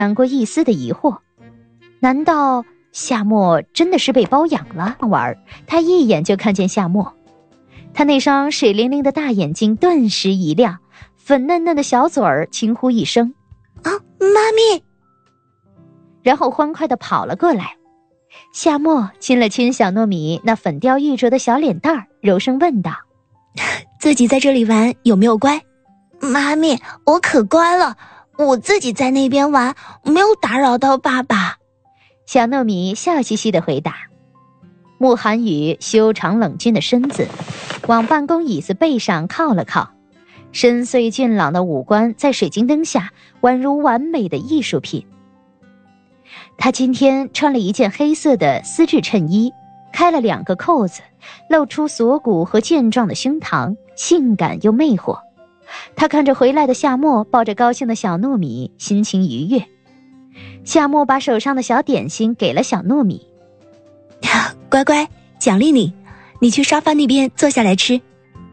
闪过一丝的疑惑，难道夏沫真的是被包养了？玩，他一眼就看见夏沫，他那双水灵灵的大眼睛顿时一亮，粉嫩嫩的小嘴儿轻呼一声啊，妈咪， 然后欢快地跑了过来。夏沫亲了亲小糯米那粉雕玉琢的小脸蛋儿，柔声问道： 自己在这里玩有没有乖？妈咪，我可乖了，我自己在那边玩，没有打扰到爸爸。 小糯米笑嘻嘻地回答。慕寒雨修长冷峻的身子往办公椅子背上靠了靠，深邃俊朗的五官在水晶灯下宛如完美的艺术品。他今天穿了一件黑色的丝质衬衣，开了2个扣子，露出锁骨和健壮的胸膛，性感又魅惑。他看着回来的夏沫，抱着高兴的小糯米，心情愉悦。夏沫把手上的小点心给了小糯米， 乖乖，奖励你，你去沙发那边坐下来吃。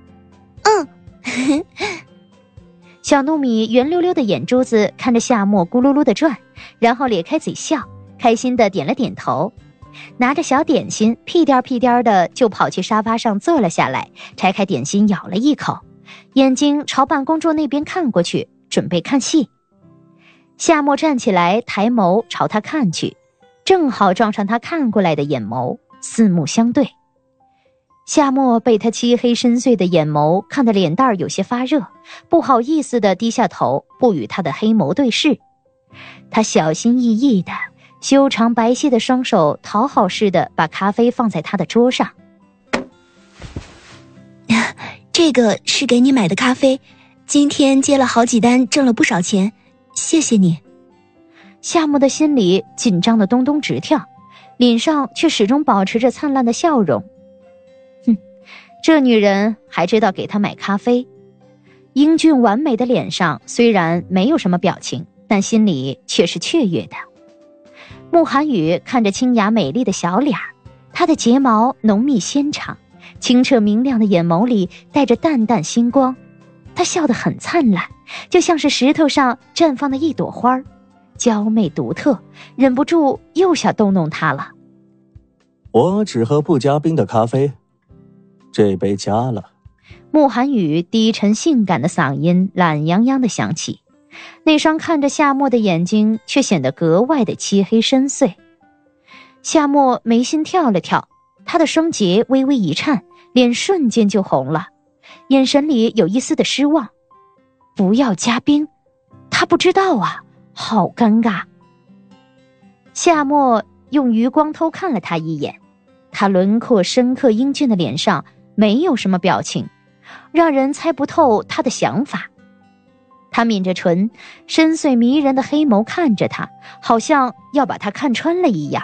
小糯米圆溜溜的眼珠子看着夏沫咕噜噜的转，然后咧开嘴笑，开心的点了点头，拿着小点心屁颠屁颠的就跑去沙发上坐了下来，拆开点心咬了一口，眼睛朝办公桌那边看过去，准备看戏。夏沫站起来，抬眸朝他看去，正好撞上他看过来的眼眸，四目相对。夏沫被他漆黑深邃的眼眸看得脸蛋有些发热，不好意思地低下头，不与他的黑眸对视。他小心翼翼地修长白皙的双手讨好似的把咖啡放在他的桌上。 这个是给你买的咖啡，今天接了好几单，挣了不少钱，谢谢你。 夏沫的心里紧张的咚咚直跳，脸上却始终保持着灿烂的笑容。这女人还知道给他买咖啡。英俊完美的脸上虽然没有什么表情，但心里却是雀跃的。慕寒雨看着清雅美丽的小脸，她的睫毛浓密纤长，清澈明亮的眼眸里带着淡淡星光，她笑得很灿烂，就像是石头上绽放的一朵花，娇媚独特，忍不住又想逗弄她了。 我只喝不加冰的咖啡，这杯加了。 慕寒雨低沉性感的嗓音懒洋洋地响起，那双看着夏沫的眼睛却显得格外的漆黑深邃。夏沫眉心跳了跳，他的双睫微微一颤，脸瞬间就红了，眼神里有一丝的失望。不要加冰，他不知道啊，好尴尬。夏沫用余光偷看了他一眼，他轮廓深刻英俊的脸上没有什么表情，让人猜不透他的想法。他抿着唇，深邃迷人的黑眸看着他，好像要把他看穿了一样。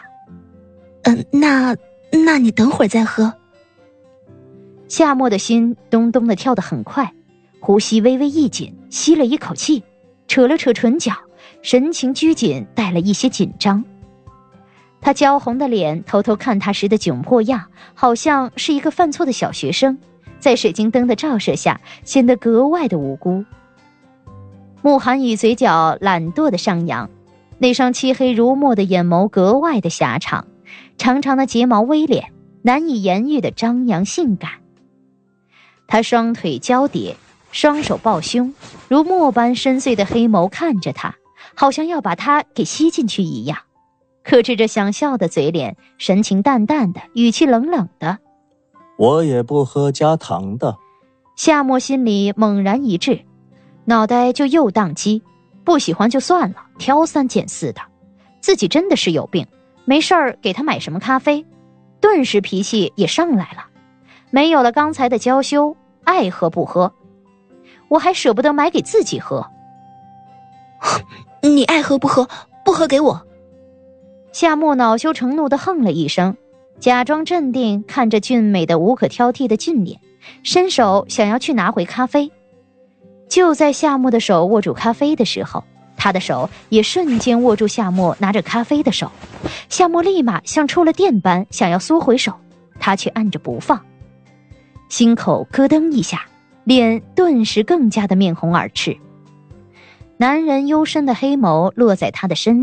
那你等会儿再喝。 夏沫的心咚咚地跳得很快，呼吸微微一紧，吸了一口气，扯了扯唇角，神情拘谨，带了一些紧张。他娇红的脸偷偷看他时的窘迫样，好像是一个犯错的小学生，在水晶灯的照射下显得格外的无辜。慕寒雨嘴角懒惰的上扬，那双漆黑如墨的眼眸格外的狭长，长长的睫毛微敛，难以言喻的张扬性感。他双腿交叠，双手抱胸，如墨般深邃的黑眸看着他，好像要把他给吸进去一样，克制着想笑的嘴脸，神情淡淡的，语气冷冷的。 我也不喝加糖的。 夏沫心里猛然一滞，脑袋就又宕机，不喜欢就算了，挑三拣四的，自己真的是有病，没事儿给他买什么咖啡，顿时脾气也上来了，没有了刚才的娇羞，爱喝不喝，我还舍不得买给自己喝。 你爱喝不喝，不喝给我。 夏沫恼羞成怒地哼了一声，假装镇定看着俊美的无可挑剔的俊脸，伸手想要去拿回咖啡。就在夏沫的手握住咖啡的时候，他的手也瞬间握住夏沫拿着咖啡的手，夏沫立马像触了电般想要缩回手，他却按着不放，心口咯噔一下，脸顿时更加的面红耳赤。 男人幽深的黑眸落在他的身